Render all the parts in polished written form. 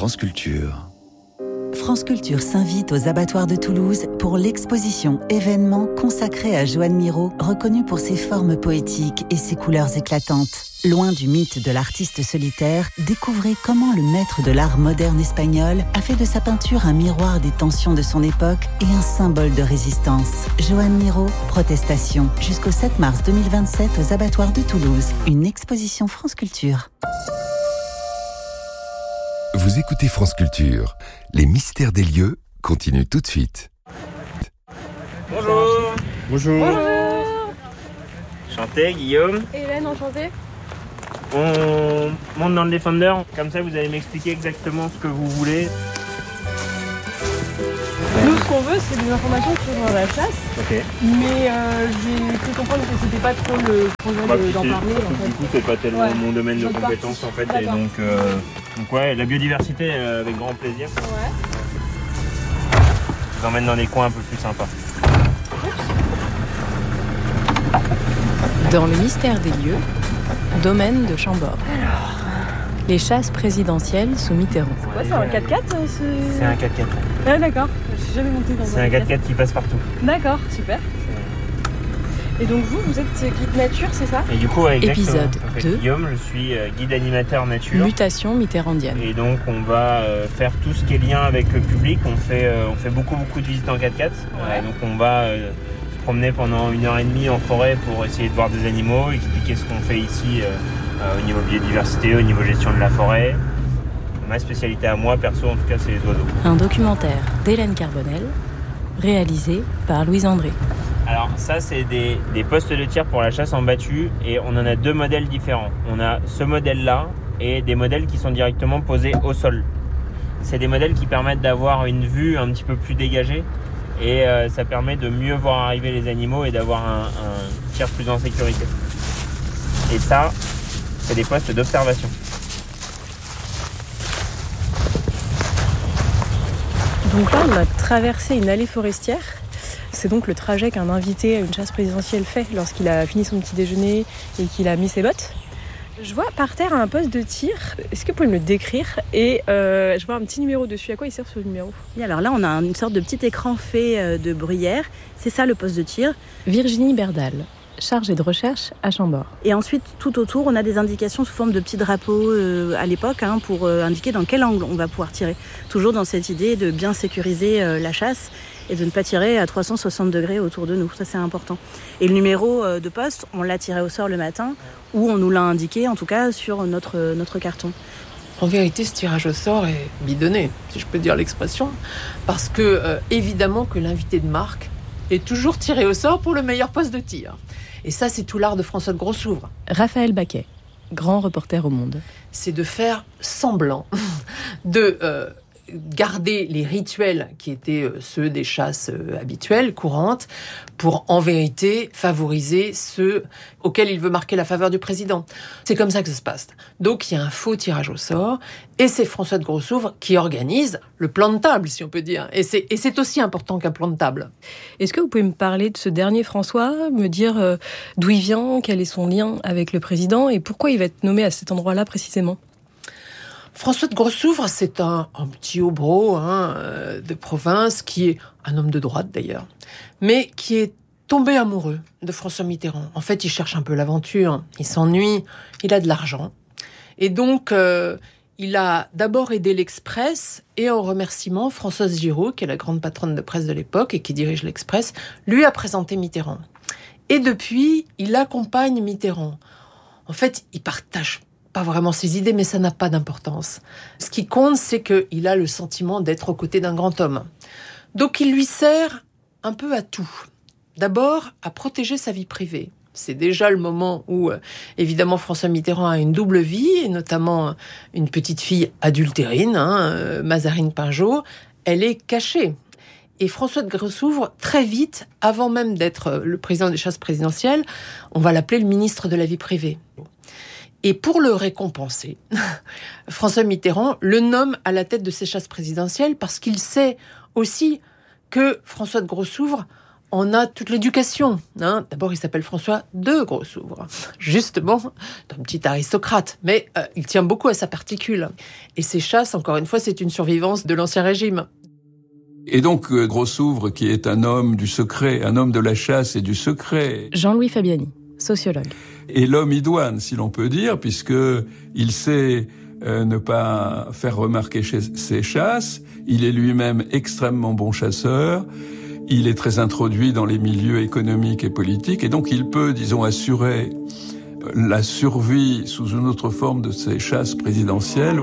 France Culture. France Culture s'invite aux abattoirs de Toulouse pour l'exposition événement consacrée à Joan Miró, reconnue pour ses formes poétiques et ses couleurs éclatantes. Loin du mythe de l'artiste solitaire, découvrez comment le maître de l'art moderne espagnol a fait de sa peinture un miroir des tensions de son époque et un symbole de résistance. Joan Miró, Protestation, jusqu'au 7 mars 2027 aux abattoirs de Toulouse. Une exposition France Culture. Vous écoutez France Culture. Les mystères des lieux continuent tout de suite. Bonjour. Bonjour. Enchanté, Guillaume. Hélène, enchantée. On monte dans le Defender, comme ça vous allez m'expliquer exactement ce que vous voulez. Nous, ce qu'on veut, c'est des informations sur la chasse. Ok. Mais j'ai cru comprendre que c'était pas trop le projet d'en parler. Du coup, c'est pas tellement mon domaine de compétence en fait. Et donc ouais, la biodiversité avec grand plaisir. Ouais. Je vous emmène dans des coins un peu plus sympas. Dans le mystère des lieux, domaine de Chambord. Les chasses présidentielles sous Mitterrand. Ouais, c'est un 4x4 C'est un 4x4. Ah d'accord, je suis jamais montée dans un 4x4. C'est un 4x4 qui passe partout. D'accord, super. Et donc vous êtes guide nature, c'est ça? Et du coup, ouais, exactement. Épisode 2. Guillaume, je suis guide animateur nature. Mutation mitterrandienne. Et donc on va faire tout ce qui est lien avec le public. On fait beaucoup de visites en 4x4. Ouais. Donc on va se promener pendant 1h30 en forêt pour essayer de voir des animaux, expliquer ce qu'on fait ici au niveau biodiversité, au niveau gestion de la forêt. Ma spécialité à moi, perso en tout cas, c'est les oiseaux. Un documentaire d'Hélène Carbonel, réalisé par Louise André. Alors ça, c'est des postes de tir pour la chasse en battue et on en a deux modèles différents. On a ce modèle-là et des modèles qui sont directement posés au sol. C'est des modèles qui permettent d'avoir une vue un petit peu plus dégagée et ça permet de mieux voir arriver les animaux et d'avoir un tir plus en sécurité. Et ça, c'est des postes d'observation. Donc là, on a traversé une allée forestière. C'est donc le trajet qu'un invité à une chasse présidentielle fait lorsqu'il a fini son petit déjeuner et qu'il a mis ses bottes. Je vois par terre un poste de tir. Est-ce que vous pouvez me le décrire? Et je vois un petit numéro dessus. À quoi il sert ce numéro? Et alors là, on a une sorte de petit écran fait de bruyère. C'est ça le poste de tir. Virginie Berdal, chargée de recherche à Chambord. Et ensuite, tout autour, on a des indications sous forme de petits drapeaux à l'époque pour indiquer dans quel angle on va pouvoir tirer. Toujours dans cette idée de bien sécuriser la chasse et de ne pas tirer à 360 degrés autour de nous. Ça, c'est important. Et le numéro de poste, on l'a tiré au sort le matin ou on nous l'a indiqué, en tout cas, sur notre carton. En vérité, ce tirage au sort est bidonné, si je peux dire l'expression, parce que, évidemment, que l'invité de marque est toujours tiré au sort pour le meilleur poste de tir. Et ça, c'est tout l'art de François de Grossouvre. Raphaël Baquet, grand reporter au Monde. C'est de faire semblant de garder les rituels qui étaient ceux des chasses habituelles, courantes, pour en vérité favoriser ceux auxquels il veut marquer la faveur du président. C'est comme ça que ça se passe. Donc il y a un faux tirage au sort et c'est François de Grossouvre qui organise le plan de table, si on peut dire. Et c'est aussi important qu'un plan de table. Est-ce que vous pouvez me parler de ce dernier François, me dire d'où il vient, quel est son lien avec le président et pourquoi il va être nommé à cet endroit-là précisément? François de Grossouvre, c'est un petit hobereau de province qui est un homme de droite d'ailleurs, mais qui est tombé amoureux de François Mitterrand. En fait, il cherche un peu l'aventure, il s'ennuie, il a de l'argent. Et donc, il a d'abord aidé l'Express et en remerciement, Françoise Giraud, qui est la grande patronne de presse de l'époque et qui dirige l'Express, lui a présenté Mitterrand. Et depuis, il accompagne Mitterrand. En fait, il partage pas vraiment ses idées, mais ça n'a pas d'importance. Ce qui compte, c'est qu'il a le sentiment d'être aux côtés d'un grand homme. Donc il lui sert un peu à tout. D'abord, à protéger sa vie privée. C'est déjà le moment où, évidemment, François Mitterrand a une double vie, et notamment une petite fille adultérine, Mazarine Pinjot. Elle est cachée. Et François de Grossouvre, très vite, avant même d'être le président des chasses présidentielles, on va l'appeler le ministre de la vie privée. Et pour le récompenser, François Mitterrand le nomme à la tête de ces chasses présidentielles parce qu'il sait aussi que François de Grossouvre on a toute l'éducation. D'abord, il s'appelle François de Grossouvre, justement, un petit aristocrate, mais il tient beaucoup à sa particule. Et ses chasses, encore une fois, c'est une survivance de l'Ancien Régime. Et donc, Grossouvre, qui est un homme du secret, un homme de la chasse et du secret. Jean-Louis Fabiani, sociologue. Et l'homme idoine, si l'on peut dire, puisqu'il sait ne pas faire remarquer ses chasses. Il est lui-même extrêmement bon chasseur. Il est très introduit dans les milieux économiques et politiques. Et donc, il peut, disons, assurer la survie sous une autre forme de ces chasses présidentielles.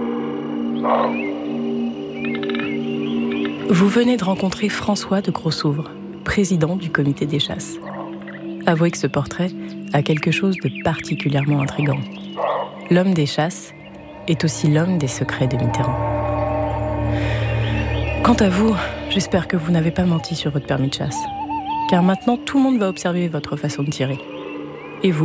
Vous venez de rencontrer François de Grossouvre, président du comité des chasses. Avouez que ce portrait a quelque chose de particulièrement intrigant. L'homme des chasses est aussi l'homme des secrets de Mitterrand. Quant à vous, j'espère que vous n'avez pas menti sur votre permis de chasse. Car maintenant, tout le monde va observer votre façon de tirer.